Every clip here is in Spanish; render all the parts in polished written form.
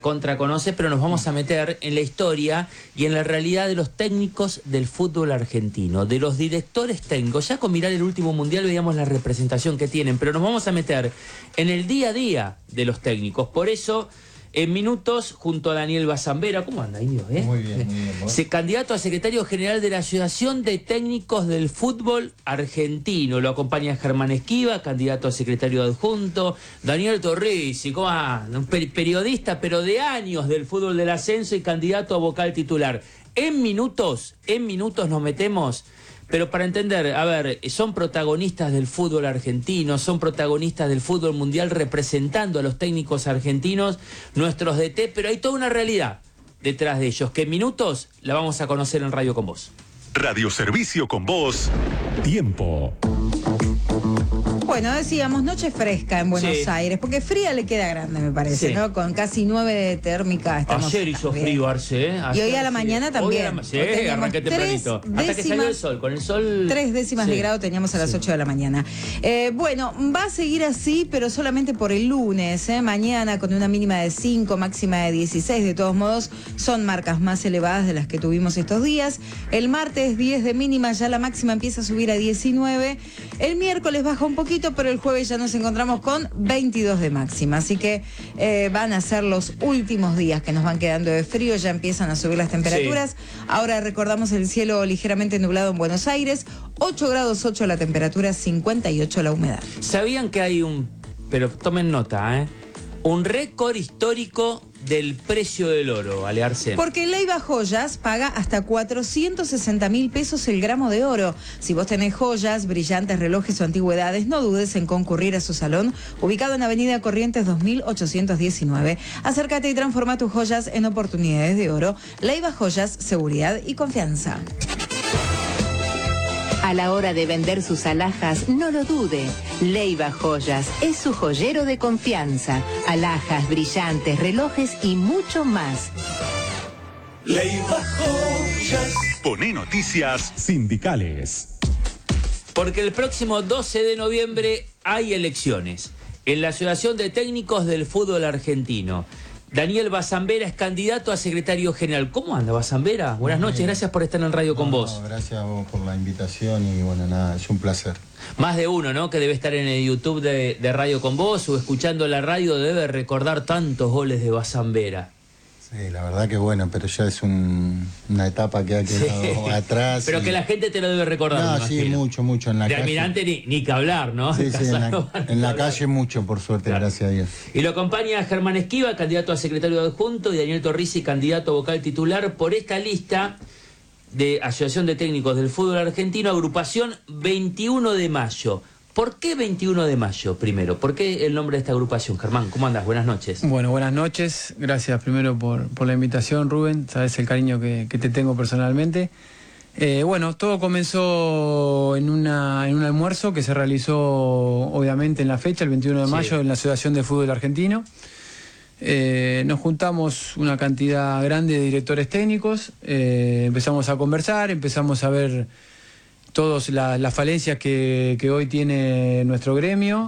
contraconoce, pero nos vamos a meter en la historia y en la realidad de los técnicos del fútbol argentino, de los directores técnicos. Ya con mirar el último mundial veíamos la representación que tienen, pero nos vamos a meter en el día a día de los técnicos. Por eso, en minutos, junto a Daniel Bazambera, ¿cómo anda, Indio? Muy bien, muy bien. Candidato a secretario general de la Asociación de Técnicos del Fútbol Argentino. Lo acompaña Germán Esquiva, candidato a secretario adjunto. Daniel Torrisi, ¿cómo anda? Un periodista, pero de años del fútbol del ascenso y candidato a vocal titular. En minutos nos metemos. Pero para entender, a ver, son protagonistas del fútbol argentino, son protagonistas del fútbol mundial representando a los técnicos argentinos, nuestros DT, pero hay toda una realidad detrás de ellos, que en minutos la vamos a conocer en Radio con Vos. Radio Servicio con Vos. Tiempo. Bueno, decíamos, noche fresca en Buenos Aires, porque fría le queda grande, me parece, ¿no? Con casi 9 de térmica estamos. Ayer hizo frío, Arce, ¿eh? Y hoy a la mañana también. Sí, arranqué tempranito. Hasta que salió el sol, con el sol... 3 décimas de grado teníamos a las 8 de la mañana. Bueno, va a seguir así, pero solamente por el lunes, ¿eh? Mañana con una mínima de 5, máxima de 16. De todos modos, son marcas más elevadas de las que tuvimos estos días. El martes 10 de mínima, ya la máxima empieza a subir a 19. El miércoles baja un poquito, pero el jueves ya nos encontramos con 22 de máxima. Así que van a ser los últimos días que nos van quedando de frío, ya empiezan a subir las temperaturas. Ahora recordamos el cielo ligeramente nublado en Buenos Aires, 8 grados 8 la temperatura, 58 la humedad. ¿Sabían que hay pero tomen nota, un récord histórico del precio del oro, Alearse? Porque Leiva Joyas paga hasta 460.000 pesos el gramo de oro. Si vos tenés joyas, brillantes, relojes o antigüedades, no dudes en concurrir a su salón, ubicado en Avenida Corrientes 2819. Acércate y transforma tus joyas en oportunidades de oro. Leiva Joyas, seguridad y confianza. A la hora de vender sus alhajas, no lo dude. Leiva Joyas es su joyero de confianza. Alhajas, brillantes, relojes y mucho más. Leiva Joyas. Poné noticias sindicales. Porque el próximo 12 de noviembre hay elecciones en la Asociación de Técnicos del Fútbol Argentino. Daniel Bazambera es candidato a secretario general. ¿Cómo anda, Bazambera? Buenas noches, gracias por estar en Radio con Vos. Gracias a vos por la invitación y bueno, nada, es un placer. Más de uno, ¿no?, que debe estar en el YouTube de Radio con Vos o escuchando la radio debe recordar tantos goles de Bazambera. Sí, la verdad que bueno, pero ya es una etapa que ha quedado atrás. Pero que la gente te lo debe recordar. No, sí, mucho en la calle. De Almirante ni que hablar, ¿no? Sí, en la calle mucho, por suerte, claro. Gracias a Dios. Y lo acompaña Germán Esquiva, candidato a secretario adjunto, y Daniel Torrisi, candidato a vocal titular por esta lista de Asociación de Técnicos del Fútbol Argentino, agrupación 21 de mayo. ¿Por qué 21 de mayo primero? ¿Por qué el nombre de esta agrupación? Germán, ¿cómo andás? Buenas noches. Bueno, buenas noches. Gracias primero por la invitación, Rubén. Sabes el cariño que te tengo personalmente. Bueno, todo comenzó en un almuerzo que se realizó obviamente en la fecha, el 21 de mayo, en la Asociación de Fútbol Argentino. Nos juntamos una cantidad grande de directores técnicos, empezamos a conversar, empezamos a ver todas las falencias que hoy tiene nuestro gremio.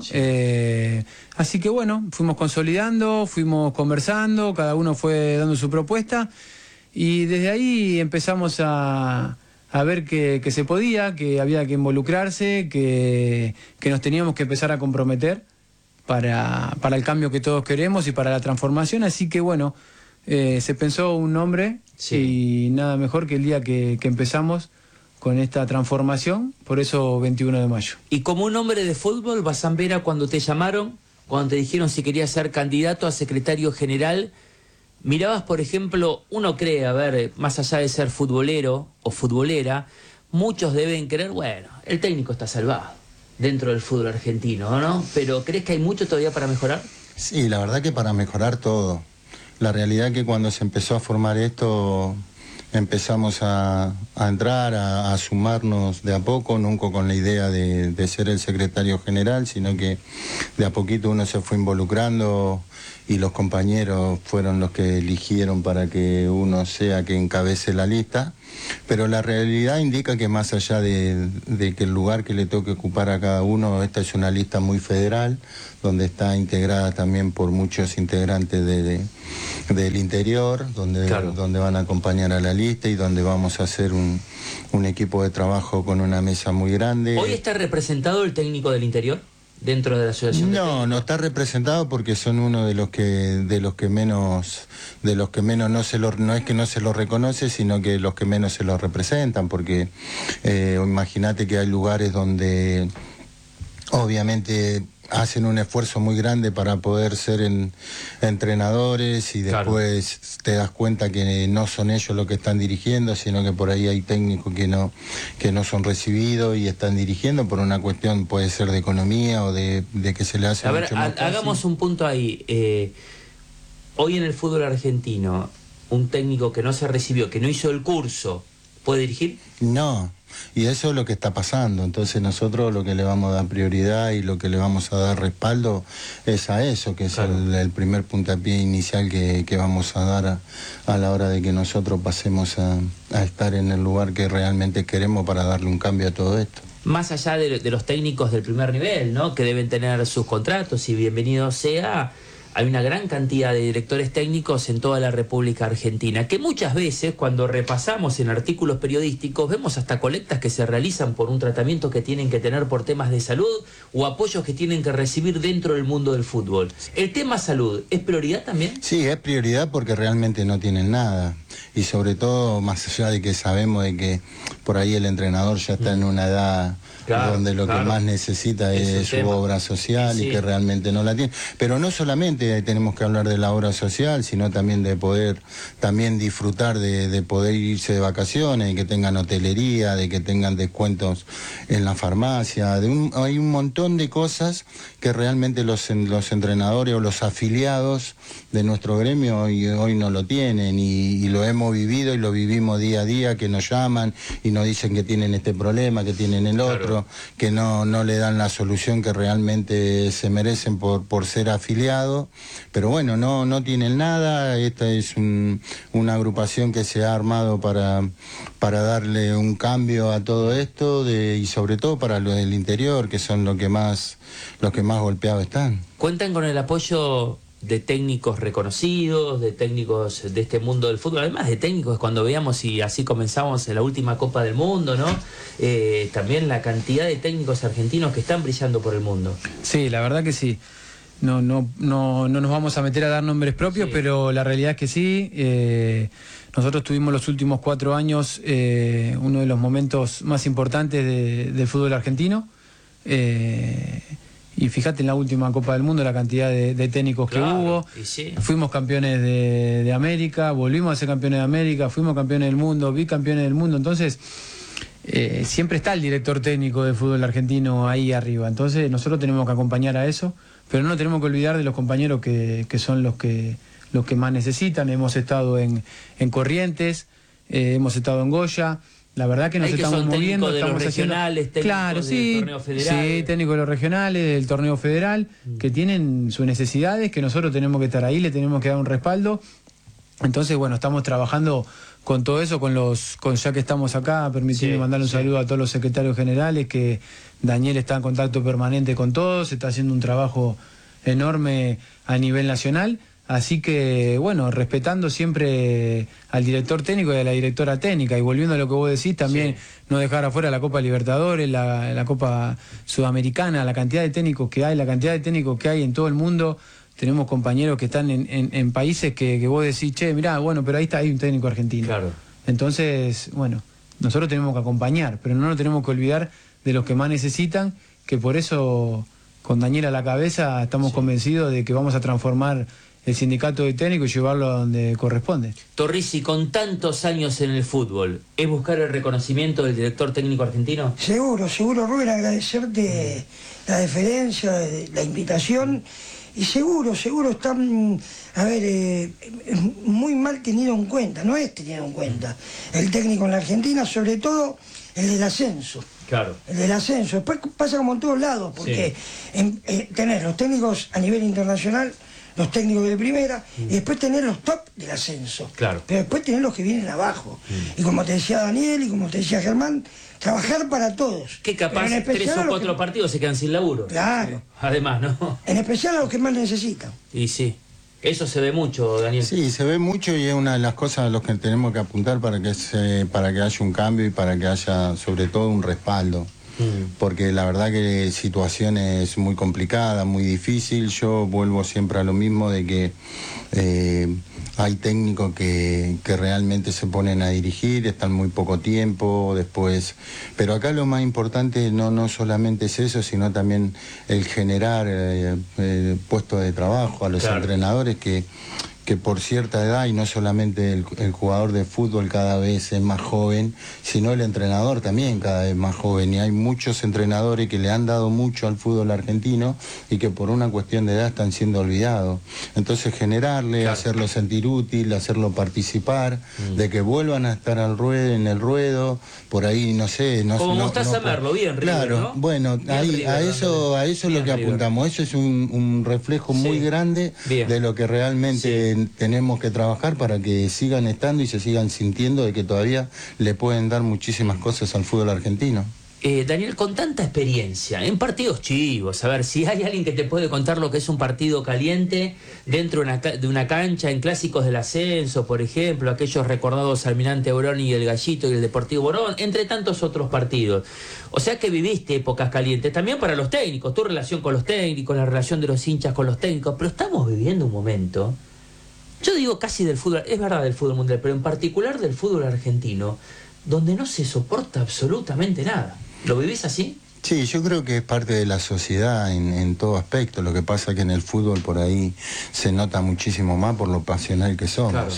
Así que bueno, fuimos consolidando, fuimos conversando, cada uno fue dando su propuesta y desde ahí empezamos a ver que se podía, que había que involucrarse, que nos teníamos que empezar a comprometer para el cambio que todos queremos y para la transformación. Así que bueno, se pensó un nombre y nada mejor que el día que empezamos con esta transformación, por eso 21 de mayo. Y como un hombre de fútbol, Bazambera, cuando te llamaron, cuando te dijeron si querías ser candidato a secretario general, mirabas, por ejemplo, uno cree, a ver, más allá de ser futbolero o futbolera, muchos deben creer, bueno, el técnico está salvado dentro del fútbol argentino, ¿no? Pero ¿crees que hay mucho todavía para mejorar? Sí, la verdad que para mejorar todo. La realidad que cuando se empezó a formar esto, empezamos a entrar, a sumarnos de a poco, nunca con la idea de ser el secretario general, sino que de a poquito uno se fue involucrando y los compañeros fueron los que eligieron para que uno sea que encabece la lista, pero la realidad indica que más allá de que el lugar que le toque ocupar a cada uno, esta es una lista muy federal, donde está integrada también por muchos integrantes del interior, donde, claro, donde van a acompañar a la lista y donde vamos a hacer un equipo de trabajo con una mesa muy grande. ¿Hoy está representado el técnico del interior dentro de la asociación? No está representado porque son uno de los que menos no es que no se lo reconoce, sino que los que menos se lo representan, porque imagínate que hay lugares donde obviamente hacen un esfuerzo muy grande para poder ser entrenadores y después, claro, te das cuenta que no son ellos los que están dirigiendo, sino que por ahí hay técnicos que no son recibidos y están dirigiendo por una cuestión, puede ser de economía o de que se le hace mucho más fácil. Hagamos un punto ahí. Hoy en el fútbol argentino, un técnico que no se recibió, que no hizo el curso, ¿puede dirigir? No. Y eso es lo que está pasando. Entonces nosotros lo que le vamos a dar prioridad y lo que le vamos a dar respaldo es a eso, que es, claro, el primer puntapié inicial que vamos a dar a la hora de que nosotros pasemos a estar en el lugar que realmente queremos para darle un cambio a todo esto. Más allá de los técnicos del primer nivel, ¿no?, que deben tener sus contratos, y bienvenido sea, hay una gran cantidad de directores técnicos en toda la República Argentina, que muchas veces, cuando repasamos en artículos periodísticos, vemos hasta colectas que se realizan por un tratamiento que tienen que tener por temas de salud o apoyos que tienen que recibir dentro del mundo del fútbol. ¿El tema salud es prioridad también? Sí, es prioridad porque realmente no tienen nada. Y sobre todo, más allá de que sabemos de que por ahí el entrenador ya está en una edad, claro, donde lo, claro, que más necesita es su obra social, sí, y que realmente no la tiene. Pero no solamente tenemos que hablar de la obra social, sino también de poder también disfrutar de poder irse de vacaciones, de que tengan hotelería, de que tengan descuentos en la farmacia. Hay un montón de cosas que realmente los entrenadores o los afiliados de nuestro gremio hoy no lo tienen, y lo hemos vivido y lo vivimos día a día, que nos llaman y nos dicen que tienen este problema, que tienen el otro, claro, que no le dan la solución que realmente se merecen por ser afiliados. Pero bueno, no tienen nada. Esta es una agrupación que se ha armado para darle un cambio a todo esto, y sobre todo para los del interior, que son los que más golpeados están. ¿Cuentan con el apoyo de técnicos reconocidos, de técnicos de este mundo del fútbol, además de técnicos cuando veíamos, y así comenzamos en la última Copa del Mundo, ¿no? También la cantidad de técnicos argentinos que están brillando por el mundo? Sí, la verdad que sí. No nos vamos a meter a dar nombres propios, sí, pero la realidad es que sí. Nosotros tuvimos los últimos 4 años uno de los momentos más importantes del fútbol argentino. Y fíjate en la última Copa del Mundo la cantidad de técnicos, claro, que hubo. Sí. Fuimos campeones de América, volvimos a ser campeones de América, fuimos campeones del mundo, bicampeones del mundo. Entonces, siempre está el director técnico del fútbol argentino ahí arriba. Entonces, nosotros tenemos que acompañar a eso, pero no tenemos que olvidar de los compañeros que son los que más necesitan. Hemos estado en Corrientes, hemos estado en Goya. La verdad que nos estamos moviendo, de estamos los regionales, haciendo, claro, del torneo federal. Sí, técnicos de los regionales, del torneo federal, que tienen sus necesidades, que nosotros tenemos que estar ahí, le tenemos que dar un respaldo. Entonces, bueno, estamos trabajando con todo eso, ya que estamos acá, permitirme mandarle un saludo a todos los secretarios generales, que Daniel está en contacto permanente con todos, está haciendo un trabajo enorme a nivel nacional. Así que, bueno, respetando siempre al director técnico y a la directora técnica, y volviendo a lo que vos decís, también no dejar afuera la Copa Libertadores, la Copa Sudamericana, la cantidad de técnicos que hay en todo el mundo. Tenemos compañeros que están en países que vos decís, che, mirá, bueno, pero hay un técnico argentino. Claro. Entonces, bueno, nosotros tenemos que acompañar, pero no nos tenemos que olvidar de los que más necesitan, que por eso, con Daniel a la cabeza, estamos convencidos de que vamos a transformar el sindicato de técnicos y llevarlo a donde corresponde. Torrici, con tantos años en el fútbol, ¿es buscar el reconocimiento del director técnico argentino? Seguro, Rubén, agradecerte la deferencia, la invitación, y seguro están, muy mal tenido en cuenta, no es tenido en cuenta el técnico en la Argentina, sobre todo el del ascenso. Claro. El del ascenso. Después pasa como en todos lados, porque tenés los técnicos a nivel internacional, los técnicos de primera, y después tener los top del ascenso. Claro. Pero después tener los que vienen abajo. Y como te decía Daniel y como te decía Germán, trabajar para todos. Que capaz 3 o 4 partidos se quedan sin laburo. Claro. Además, ¿no? En especial a los que más necesitan. Y sí. Eso se ve mucho, Daniel. Sí, se ve mucho y es una de las cosas a las que tenemos que apuntar para que haya un cambio y para que haya sobre todo un respaldo. Porque la verdad que situación es muy complicada, muy difícil. Yo vuelvo siempre a lo mismo de que hay técnicos que realmente se ponen a dirigir, están muy poco tiempo después. Pero acá lo más importante no solamente es eso, sino también el generar puestos de trabajo a los entrenadores que por cierta edad, y no solamente el jugador de fútbol cada vez es más joven, sino el entrenador también cada vez más joven. Y hay muchos entrenadores que le han dado mucho al fútbol argentino y que por una cuestión de edad están siendo olvidados. Entonces generarle, hacerlo sentir útil, hacerlo participar, de que vuelvan a estar en el ruedo, por ahí, no sé... Como Mostaza Merlo, bien, River, claro, ¿no? Bueno, bien ahí, River, a eso es lo que River. apuntamos. Eso es un reflejo muy grande de lo que realmente tenemos que trabajar para que sigan estando y se sigan sintiendo de que todavía le pueden dar muchísimas cosas al fútbol argentino. Daniel, con tanta experiencia en partidos chivos, a ver, si hay alguien que te puede contar lo que es un partido caliente dentro de una cancha, en clásicos del ascenso, por ejemplo, aquellos recordados Almirante Borón y el Gallito y el Deportivo Borón, entre tantos otros partidos. O sea que viviste épocas calientes, también para los técnicos, tu relación con los técnicos, la relación de los hinchas con los técnicos, pero estamos viviendo un momento... Yo digo casi del fútbol, es verdad del fútbol mundial, pero en particular del fútbol argentino, donde no se soporta absolutamente nada. ¿Lo vivís así? Sí, yo creo que es parte de la sociedad en todo aspecto. Lo que pasa es que en el fútbol por ahí se nota muchísimo más por lo pasional que somos. Claro.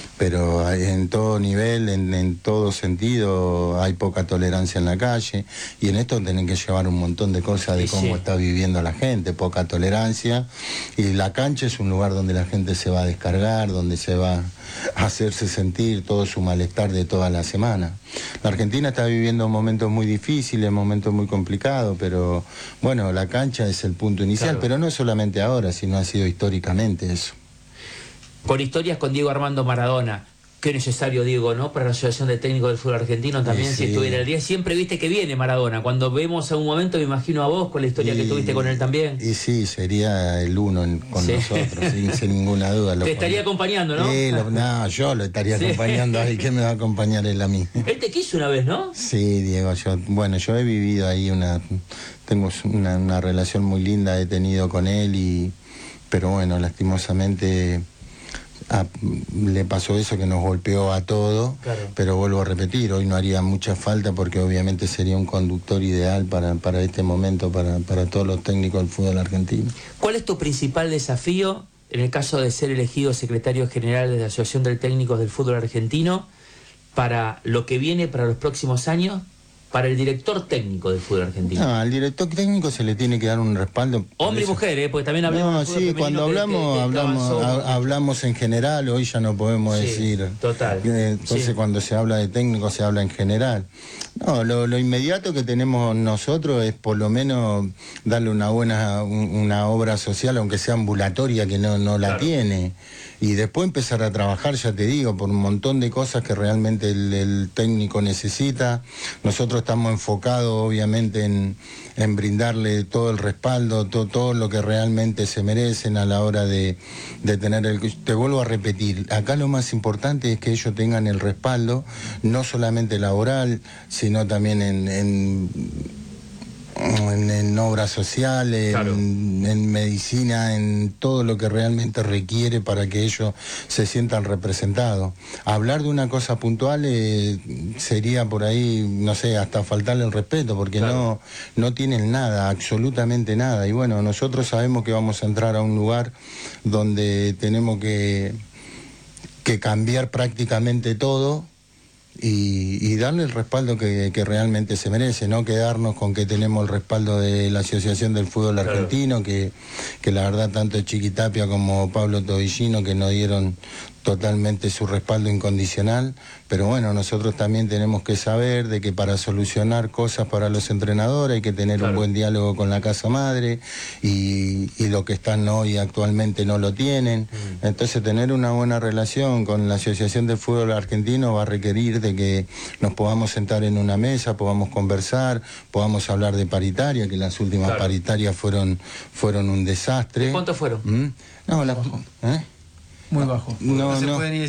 Pero en todo nivel, en todo sentido, hay poca tolerancia en la calle, y en esto tienen que llevar un montón de cosas de cómo está viviendo la gente, poca tolerancia, y la cancha es un lugar donde la gente se va a descargar, donde se va a hacerse sentir todo su malestar de toda la semana. La Argentina está viviendo momentos muy difíciles, momentos muy complicados, pero bueno, la cancha es el punto inicial, pero no solamente ahora, sino ha sido históricamente eso. Con historias con Diego Armando Maradona. Qué necesario, Diego, ¿no? Para la Asociación de Técnicos del Fútbol Argentino también, si estuviera el día. Siempre viste que viene Maradona. Cuando vemos a un momento, me imagino a vos con la historia que tuviste con él también. Y sí, sería el uno con nosotros, sin ninguna duda. Te estaría acompañando, ¿no? No, yo lo estaría acompañando a él. ¿Qué me va a acompañar él a mí? Él te quiso una vez, ¿no? Sí, Diego. Yo he vivido ahí tengo una relación muy linda, he tenido con él, pero bueno, lastimosamente... le pasó eso que nos golpeó a todos, pero vuelvo a repetir, hoy no haría mucha falta porque obviamente sería un conductor ideal para este momento, para todos los técnicos del fútbol argentino. ¿Cuál es tu principal desafío en el caso de ser elegido secretario general de la Asociación de Técnicos del Fútbol Argentino para lo que viene para los próximos años? Para el director técnico del fútbol argentino. No, al director técnico se le tiene que dar un respaldo. Hombre y mujer, porque también hablamos de fútbol cuando hablamos en general, hoy ya no podemos decir. Total. Entonces cuando se habla de técnico se habla en general. No, lo inmediato que tenemos nosotros es por lo menos darle una obra social, aunque sea ambulatoria, que no la tiene. Y después empezar a trabajar, ya te digo, por un montón de cosas que realmente el técnico necesita. Nosotros estamos enfocados, obviamente, en brindarle todo el respaldo, todo lo que realmente se merecen a la hora de tener Te vuelvo a repetir, acá lo más importante es que ellos tengan el respaldo, no solamente laboral, sino también en obras sociales, en medicina, en todo lo que realmente requiere para que ellos se sientan representados. Hablar de una cosa puntual sería por ahí, no sé, hasta faltarle el respeto, porque no tienen nada, absolutamente nada. Y bueno, nosotros sabemos que vamos a entrar a un lugar donde tenemos que cambiar prácticamente todo, y darle el respaldo que realmente se merece, no quedarnos con que tenemos el respaldo de la Asociación del Fútbol Argentino, que la verdad tanto Chiquitapia como Pablo Tobillino, que nos dieron totalmente su respaldo incondicional, pero bueno, nosotros también tenemos que saber de que para solucionar cosas para los entrenadores hay que tener un buen diálogo con la casa madre, y lo que están hoy actualmente no lo tienen. Entonces tener una buena relación con la Asociación del Fútbol Argentino va a requerir de que nos podamos sentar en una mesa, podamos conversar, podamos hablar de paritaria, que las últimas paritarias fueron un desastre. ¿Cuántos fueron? No, muy bajo. No se puede ni